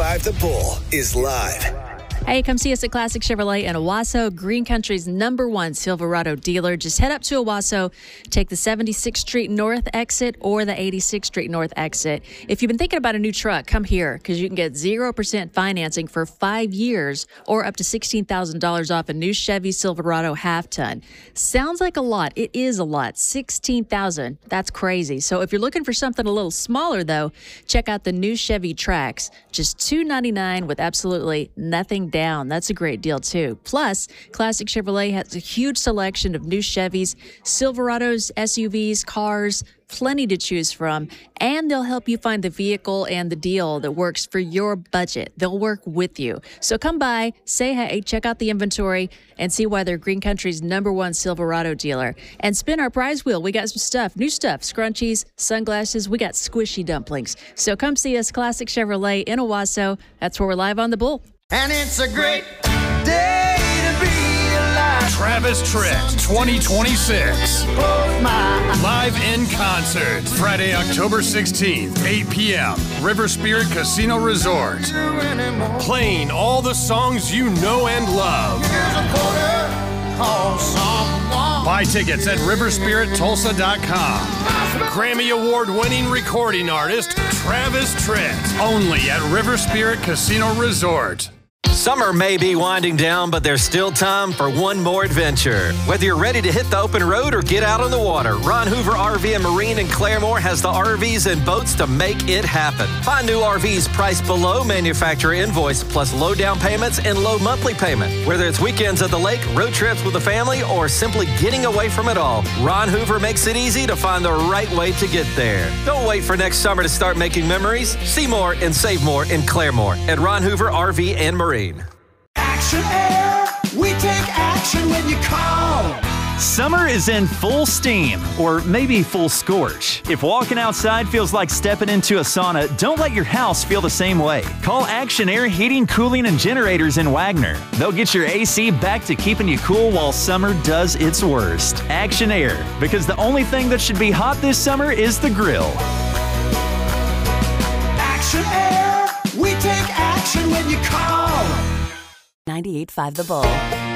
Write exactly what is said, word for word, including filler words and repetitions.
five The Bull is live. Hey, come see us at Classic Chevrolet in Owasso, Green Country's number one Silverado dealer. Just head up to Owasso, take the seventy-sixth Street North exit or the eighty-sixth Street North exit. If you've been thinking about a new truck, come here because you can get zero percent financing for five years or up to sixteen thousand dollars off a new Chevy Silverado half-ton. Sounds like a lot. It is a lot. sixteen thousand dollars. That's crazy. So if you're looking for something a little smaller, though, check out the new Chevy Trax. Just two hundred ninety-nine dollars with absolutely nothing down. That's a great deal, too. Plus, Classic Chevrolet has a huge selection of new Chevys, Silverados, S U Vs, cars, plenty to choose from, and they'll help you find the vehicle and the deal that works for your budget. They'll work with you. So come by, say hey, check out the inventory, and see why they're Green Country's number one Silverado dealer. And spin our prize wheel. We got some stuff, new stuff, scrunchies, sunglasses. We got squishy dumplings. So come see us, Classic Chevrolet in Owasso. That's where we're live on the Bull. And it's a great day to be alive. Travis Tritt twenty twenty-six. Live in concert. Friday, October sixteenth, eight p.m. River Spirit Casino Resort. Playing all the songs you know and love. Buy tickets at river spirit tulsa dot com. Grammy Award-winning recording artist Travis Tritt. Only at River Spirit Casino Resort. Summer may be winding down, but there's still time for one more adventure. Whether you're ready to hit the open road or get out on the water, Ron Hoover R V and Marine in Claremore has the R Vs and boats to make it happen. Find new R Vs priced below manufacturer invoice, plus low down payments and low monthly payment. Whether it's weekends at the lake, road trips with the family, or simply getting away from it all, Ron Hoover makes it easy to find the right way to get there. Don't wait for next summer to start making memories. See more and save more in Claremore at Ron Hoover R V and Marine. Action Air, we take action when you call. Summer is in full steam, or maybe full scorch. If walking outside feels like stepping into a sauna, don't let your house feel the same way. Call Action Air Heating, Cooling, and Generators in Wagner. They'll get your A C back to keeping you cool while summer does its worst. Action Air, because the only thing that should be hot this summer is the grill. Action Air, we take action when you call. ninety-eight point five The Bull.